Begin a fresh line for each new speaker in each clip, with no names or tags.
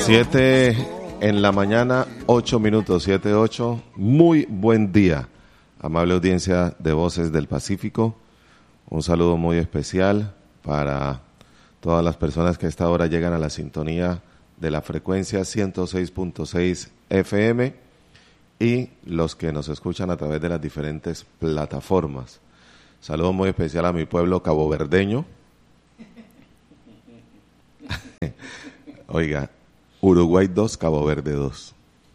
7 en la mañana, 8 minutos, 7, 8. Muy buen día, amable audiencia de Voces del Pacífico. Un saludo muy especial para todas las personas que a esta hora llegan a la sintonía de la frecuencia 106.6 FM y los que nos escuchan a través de las diferentes plataformas. Saludo muy especial a mi pueblo caboverdeño. Oiga, Uruguay 2, Cabo Verde 2.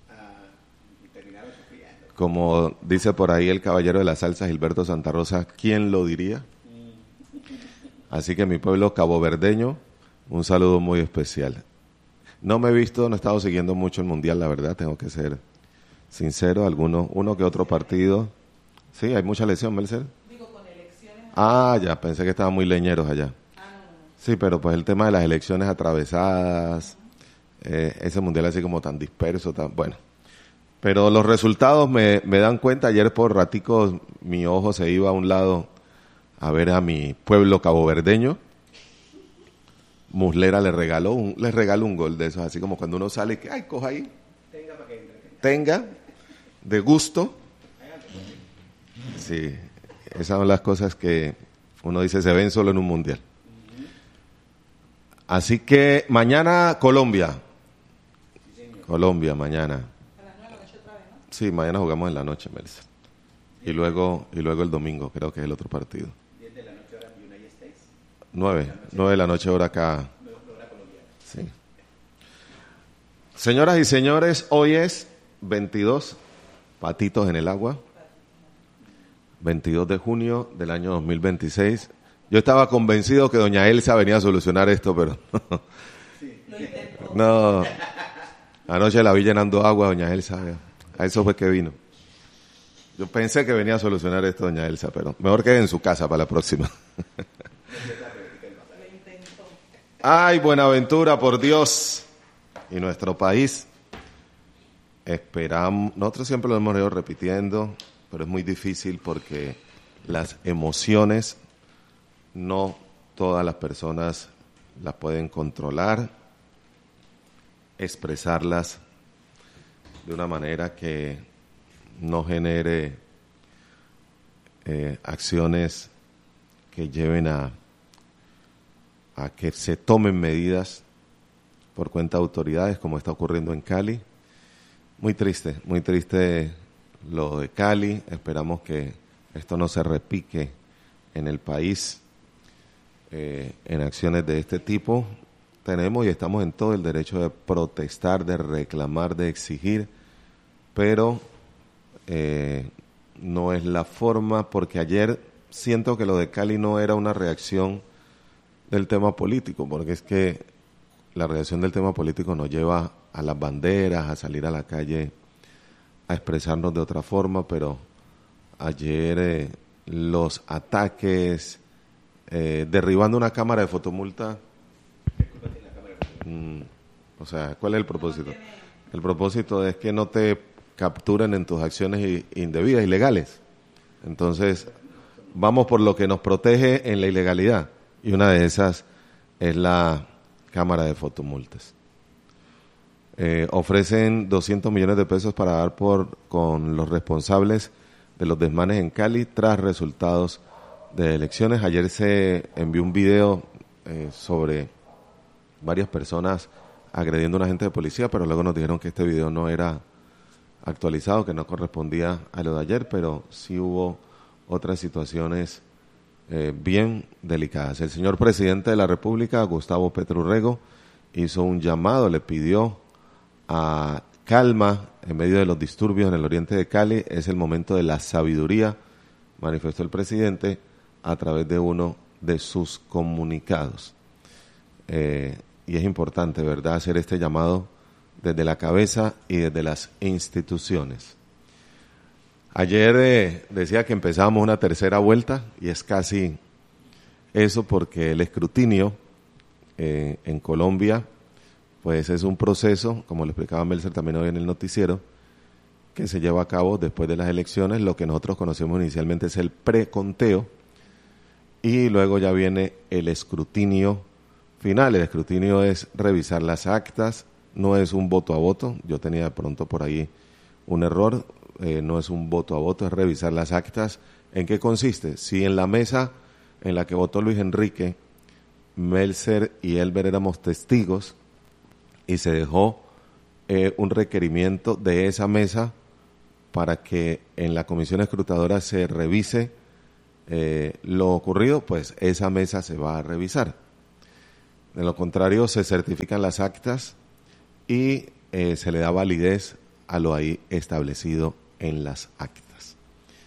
Como dice por ahí el caballero de la salsa Gilberto Santa Rosa, ¿quién lo diría? Así que mi pueblo caboverdeño, un saludo muy especial. No me he visto, no he estado siguiendo mucho el Mundial, la verdad, tengo que ser sincero. Uno que otro partido. Sí, hay mucha lesión, Melcer.
Digo, con elecciones.
Ah, ya, pensé que estaban muy leñeros allá. Sí, pero pues el tema de las elecciones atravesadas, ese Mundial así como tan disperso, bueno. Pero los resultados me dan cuenta. Ayer por raticos mi ojo se iba a un lado a ver a mi pueblo caboverdeño. Muslera les regaló un gol de esos, así como cuando uno sale, que ay, coja ahí, tenga, de gusto. Sí, esas son las cosas que uno dice se ven solo en un mundial. Así que mañana Colombia. Colombia mañana.
A las 9 de la noche otra vez, ¿no?
Sí, mañana jugamos en la noche, Melissa. Y luego el domingo, creo que es el otro partido.
10 de la noche hora United States.
9 de la noche hora acá. Sí. Señoras y señores, hoy es 22, patitos en el agua, 22 de junio del año 2026. Yo estaba convencido que doña Elsa venía a solucionar esto, pero no. Anoche la vi llenando agua, doña Elsa. A eso fue que vino. Yo pensé que venía a solucionar esto, doña Elsa, pero mejor quede en su casa para la próxima. Ay, Buenaventura, por Dios. Y nuestro país, esperamos, nosotros siempre lo hemos ido repitiendo, pero es muy difícil porque las emociones no todas las personas las pueden controlar, expresarlas de una manera que no genere acciones que lleven a que se tomen medidas por cuenta de autoridades, como está ocurriendo en Cali. Muy triste lo de Cali. Esperamos que esto no se repique en el país en acciones de este tipo. Tenemos y estamos en todo el derecho de protestar, de reclamar, de exigir, pero no es la forma, porque ayer siento que lo de Cali no era una reacción del tema político, porque es que la reacción del tema político nos lleva a las banderas, a salir a la calle, a expresarnos de otra forma, pero ayer los ataques, derribando una cámara de fotomulta, o sea, ¿cuál es el propósito? El propósito es que no te capturen en tus acciones indebidas, ilegales. Entonces, vamos por lo que nos protege en la ilegalidad, y una de esas es la cámara de fotomultas. Ofrecen 200 millones de pesos para dar con los responsables de los desmanes en Cali tras resultados de elecciones. Ayer se envió un video sobre varias personas agrediendo a un agente de policía, pero luego nos dijeron que este video no era actualizado, que no correspondía a lo de ayer, pero sí hubo otras situaciones bien delicadas. El señor presidente de la República, Gustavo Petro Urrego, hizo un llamado, le pidió a calma en medio de los disturbios en el oriente de Cali. Es el momento de la sabiduría, manifestó el presidente a través de uno de sus comunicados. Y es importante, ¿verdad?, hacer este llamado desde la cabeza y desde las instituciones. Ayer decía que empezábamos una tercera vuelta y es casi eso, porque el escrutinio en Colombia pues es un proceso, como le explicaba Melcer también hoy en el noticiero, que se lleva a cabo después de las elecciones. Lo que nosotros conocemos inicialmente es el preconteo y luego ya viene el escrutinio final. El escrutinio es revisar las actas, no es un voto a voto. Yo tenía de pronto por ahí un error. No es un voto a voto, es revisar las actas. ¿En qué consiste? Si en la mesa en la que votó Luis Enrique, Melzer y Elber éramos testigos y se dejó un requerimiento de esa mesa para que en la comisión escrutadora se revise lo ocurrido, pues esa mesa se va a revisar. De lo contrario, se certifican las actas y se le da validez a lo ahí establecido en las actas.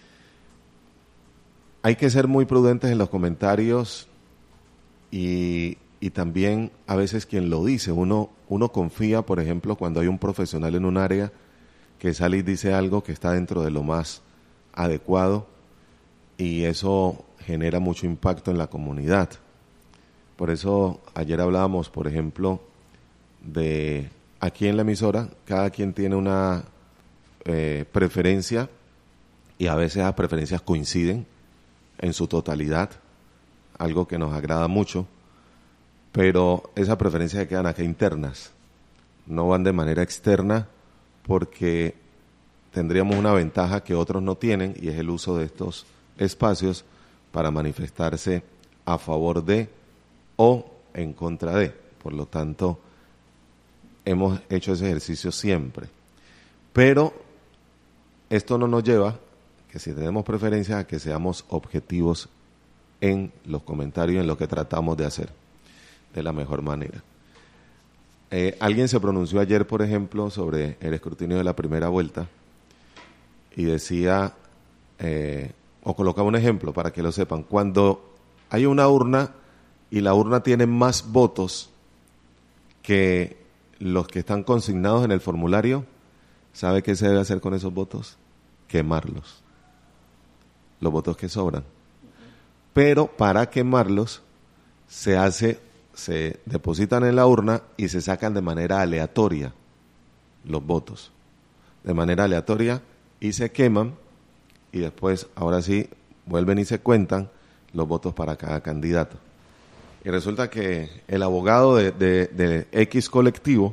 Hay que ser muy prudentes en los comentarios y también a veces quien lo dice, uno confía, por ejemplo, cuando hay un profesional en un área que sale y dice algo que está dentro de lo más adecuado, y eso genera mucho impacto en la comunidad. Por eso ayer hablábamos, por ejemplo, de aquí en la emisora, cada quien tiene una preferencia, y a veces las preferencias coinciden en su totalidad, algo que nos agrada mucho, pero esas preferencias se quedan acá internas, no van de manera externa, porque tendríamos una ventaja que otros no tienen, y es el uso de estos espacios para manifestarse a favor de o en contra de. Por lo tanto, hemos hecho ese ejercicio siempre. Pero esto no nos lleva, que si tenemos preferencias, a que seamos objetivos en los comentarios, en lo que tratamos de hacer de la mejor manera. Alguien se pronunció ayer, por ejemplo, sobre el escrutinio de la primera vuelta y decía, o colocaba un ejemplo para que lo sepan: cuando hay una urna y la urna tiene más votos que los que están consignados en el formulario, ¿sabe qué se debe hacer con esos votos? Quemarlos, los votos que sobran. Pero para quemarlos se depositan en la urna y se sacan de manera aleatoria los votos, de manera aleatoria, y se queman, y después, ahora sí, vuelven y se cuentan los votos para cada candidato. Y resulta que el abogado de X colectivo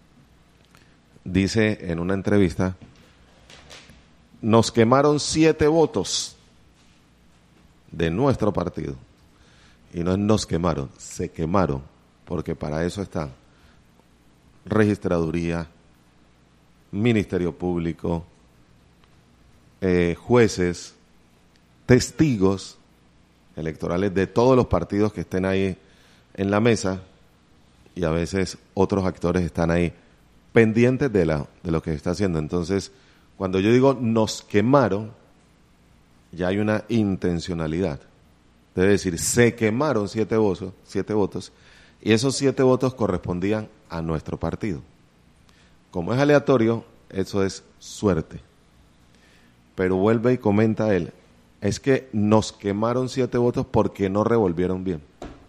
dice en una entrevista: nos quemaron 7 votos de nuestro partido. Y no nos quemaron, se quemaron, porque para eso están Registraduría, Ministerio Público, jueces, testigos electorales de todos los partidos que estén ahí en la mesa, y a veces otros actores están ahí pendientes de lo que se está haciendo. Entonces, cuando yo digo nos quemaron, ya hay una intencionalidad. Debe decir, se quemaron 7 votos, y esos 7 votos correspondían a nuestro partido. Como es aleatorio, eso es suerte. Pero vuelve y comenta él: es que nos quemaron 7 votos porque no revolvieron bien.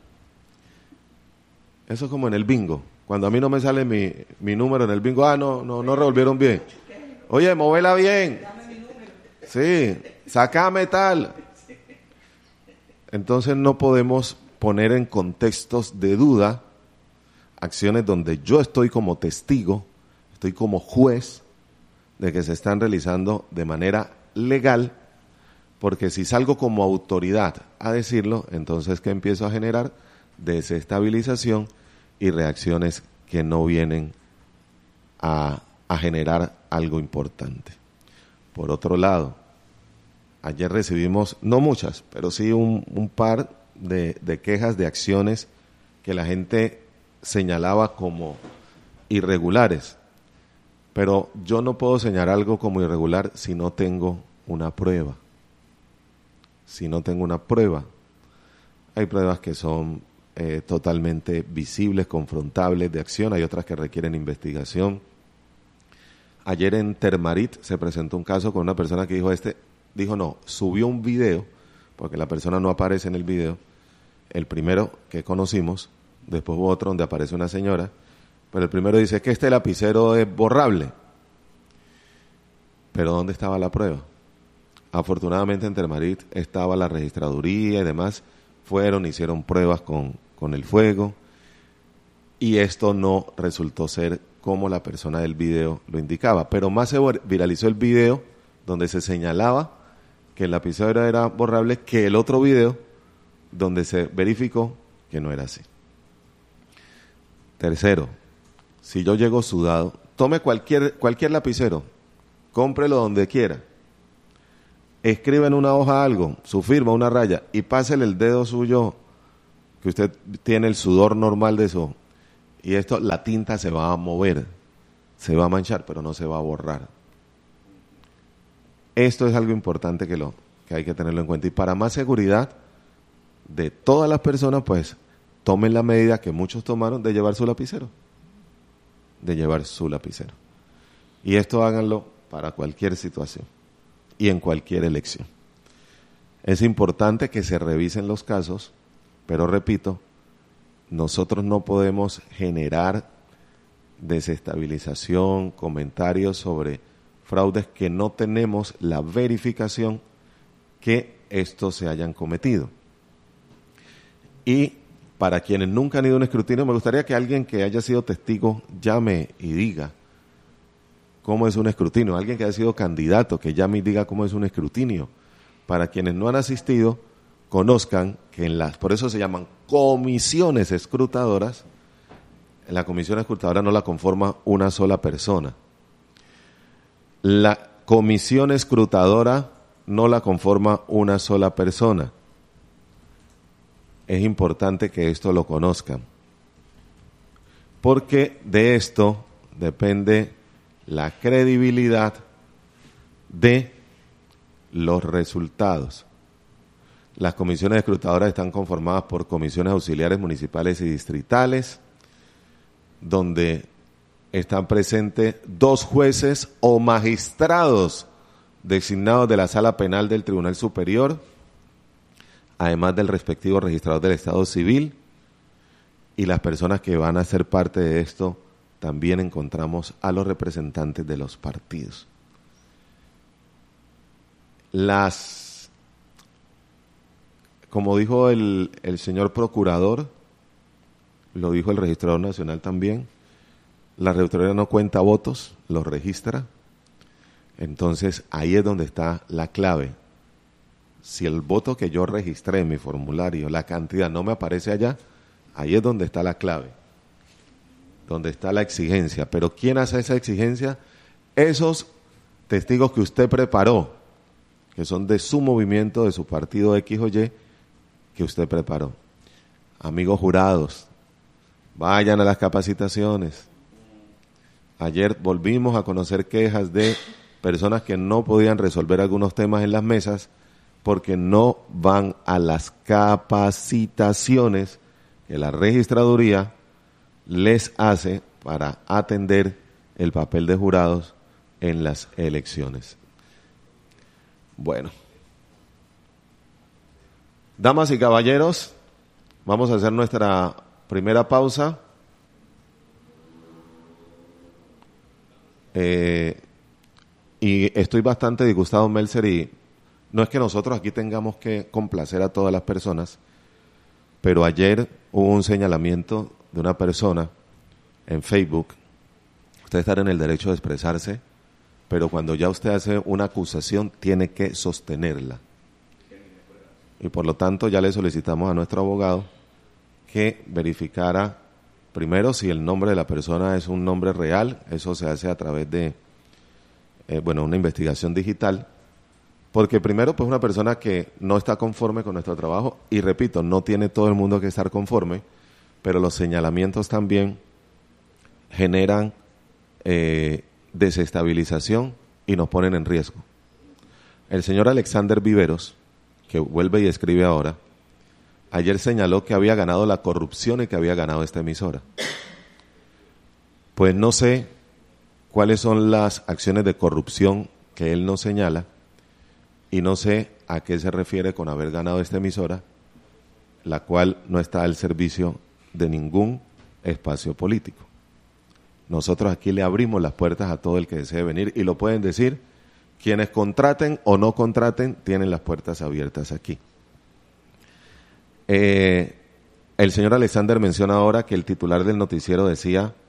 Eso es como en el bingo. Cuando a mí no me sale mi número en el bingo, no revolvieron bien. Oye, móvela bien. Sí, sácame tal. Entonces no podemos poner en contextos de duda acciones donde yo estoy como testigo, estoy como juez de que se están realizando de manera legal, porque si salgo como autoridad a decirlo, entonces ¿qué empiezo a generar? Desestabilización y reacciones que no vienen a generar algo importante. Por otro lado, ayer recibimos, no muchas, pero sí un par de quejas de acciones que la gente señalaba como irregulares. Pero yo no puedo señalar algo como irregular si no tengo una prueba. Si no tengo una prueba. Hay pruebas que son totalmente visibles, confrontables, de acción. Hay otras que requieren investigación. Ayer en Termarit se presentó un caso con una persona que subió un video, porque la persona no aparece en el video, el primero que conocimos, después hubo otro donde aparece una señora, pero el primero dice que este lapicero es borrable. Pero ¿dónde estaba la prueba? Afortunadamente en Termarit estaba la registraduría y demás, hicieron pruebas con el fuego, y esto no resultó ser como la persona del video lo indicaba. Pero más se viralizó el video donde se señalaba que el lapicero era borrable que el otro video donde se verificó que no era así. Tercero, si yo llego sudado, tome cualquier lapicero, cómprelo donde quiera, escriba en una hoja algo, su firma, una raya, y pásele el dedo suyo, que usted tiene el sudor normal de eso, y esto, la tinta se va a mover, se va a manchar, pero no se va a borrar. Esto es algo importante que hay que tenerlo en cuenta. Y para más seguridad de todas las personas, pues, tomen la medida que muchos tomaron de llevar su lapicero. Y esto háganlo para cualquier situación y en cualquier elección. Es importante que se revisen los casos, pero repito, nosotros no podemos generar desestabilización, comentarios sobre fraudes que no tenemos la verificación que estos se hayan cometido. Y para quienes nunca han ido a un escrutinio, me gustaría que alguien que haya sido testigo llame y diga cómo es un escrutinio. Alguien que haya sido candidato, que llame y diga cómo es un escrutinio. Para quienes no han asistido, conozcan que por eso se llaman comisiones escrutadoras. La comisión escrutadora no la conforma una sola persona. La comisión escrutadora no la conforma una sola persona. Es importante que esto lo conozcan, porque de esto depende la credibilidad de los resultados. Las comisiones escrutadoras están conformadas por comisiones auxiliares municipales y distritales, donde están presentes 2 jueces o magistrados designados de la Sala Penal del Tribunal Superior, además del respectivo registrador del Estado Civil, y las personas que van a ser parte de esto, también encontramos a los representantes de los partidos. Como dijo el señor procurador, lo dijo el registrador nacional también, la registraduría no cuenta votos, los registra. Entonces ahí es donde está la clave. Si el voto que yo registré en mi formulario, la cantidad no me aparece allá, ahí es donde está la clave, donde está la exigencia. Pero ¿quién hace esa exigencia? Esos testigos que usted preparó, que son de su movimiento, de su partido X o Y, que usted preparó. Amigos jurados, vayan a las capacitaciones. Ayer volvimos a conocer quejas de personas que no podían resolver algunos temas en las mesas porque no van a las capacitaciones que la registraduría les hace para atender el papel de jurados en las elecciones. Bueno, damas y caballeros, vamos a hacer nuestra primera pausa. Y estoy bastante disgustado, Melzer, y no es que nosotros aquí tengamos que complacer a todas las personas, pero ayer hubo un señalamiento de una persona en Facebook. Usted está en el derecho de expresarse, pero cuando ya usted hace una acusación, tiene que sostenerla. Y por lo tanto, ya le solicitamos a nuestro abogado que verificara primero si el nombre de la persona es un nombre real. Eso se hace a través de una investigación digital, porque primero, pues una persona que no está conforme con nuestro trabajo, y repito, no tiene todo el mundo que estar conforme, pero los señalamientos también generan desestabilización y nos ponen en riesgo. El señor Alexander Viveros, que vuelve y escribe ahora, ayer señaló que había ganado la corrupción y que había ganado esta emisora. Pues no sé cuáles son las acciones de corrupción que él nos señala, y no sé a qué se refiere con haber ganado esta emisora, la cual no está al servicio de ningún espacio político. Nosotros aquí le abrimos las puertas a todo el que desee venir, y lo pueden decir, quienes contraten o no contraten, tienen las puertas abiertas aquí. El señor Alexander menciona ahora que el titular del noticiero decía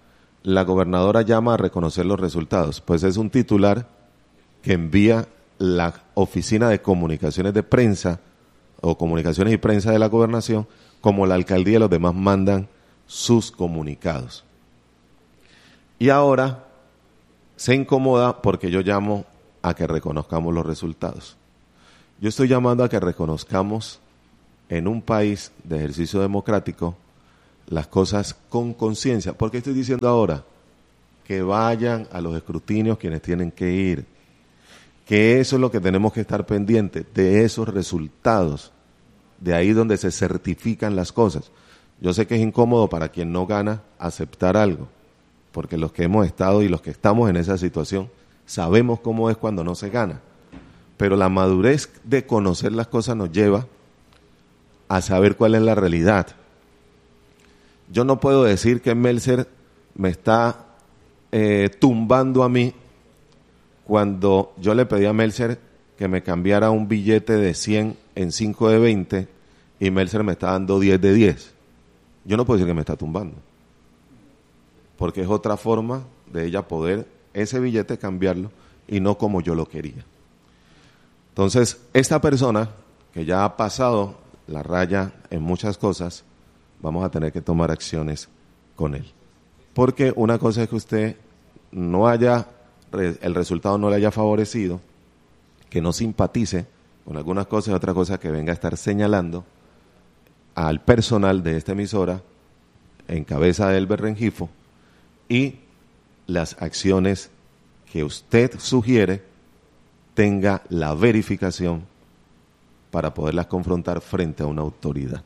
la gobernadora llama a reconocer los resultados? Pues es un titular que envía la Oficina de Comunicaciones de Prensa o Comunicaciones y Prensa de la Gobernación, como la alcaldía y los demás mandan sus comunicados. Y ahora se incomoda porque yo llamo a que reconozcamos los resultados. Yo estoy llamando a que reconozcamos en un país de ejercicio democrático las cosas con conciencia. ¿Por qué estoy diciendo ahora? Que vayan a los escrutinios quienes tienen que ir. Que eso es lo que tenemos que estar pendientes, de esos resultados. De ahí donde se certifican las cosas. Yo sé que es incómodo para quien no gana aceptar algo, porque los que hemos estado y los que estamos en esa situación sabemos cómo es cuando no se gana. Pero la madurez de conocer las cosas nos lleva a saber cuál es la realidad. Yo no puedo decir que Meltzer me está tumbando a mí cuando yo le pedí a Meltzer que me cambiara un billete de 100 en 5 de 20 y Meltzer me está dando 10 de 10. Yo no puedo decir que me está tumbando, porque es otra forma de ella poder ese billete cambiarlo y no como yo lo quería. Entonces, esta persona que ya ha pasado la raya en muchas cosas, vamos a tener que tomar acciones con él. Porque una cosa es que usted no haya, el resultado no le haya favorecido, que no simpatice con algunas cosas, y otra cosa que venga a estar señalando al personal de esta emisora, en cabeza de Elber Rengifo, y las acciones que usted sugiere tenga la verificación para poderlas confrontar frente a una autoridad.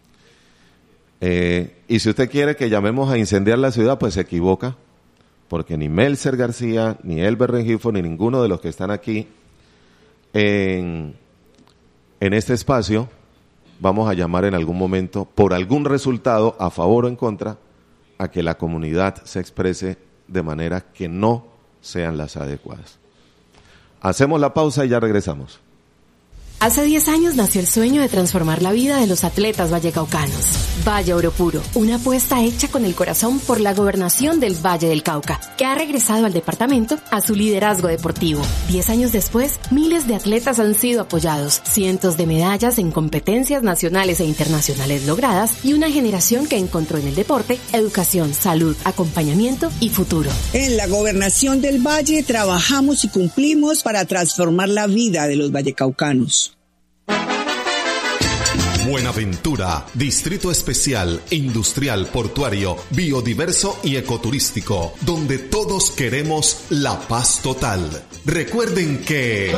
Y si usted quiere que llamemos a incendiar la ciudad, pues se equivoca, porque ni Meltzer García, ni Elber Rengifo, ni ninguno de los que están aquí en este espacio vamos a llamar en algún momento por algún resultado a favor o en contra a que la comunidad se exprese de manera que no sean las adecuadas. Hacemos la pausa y ya regresamos.
Hace 10 años nació el sueño de transformar la vida de los atletas vallecaucanos. Valle Oro Puro, una apuesta hecha con el corazón por la gobernación del Valle del Cauca, que ha regresado al departamento a su liderazgo deportivo. 10 años después, miles de atletas han sido apoyados, cientos de medallas en competencias nacionales e internacionales logradas y una generación que encontró en el deporte educación, salud, acompañamiento y futuro.
En la gobernación del Valle trabajamos y cumplimos para transformar la vida de los vallecaucanos.
Buenaventura, Distrito Especial, Industrial, Portuario, Biodiverso y Ecoturístico, donde todos queremos la paz total. Recuerden que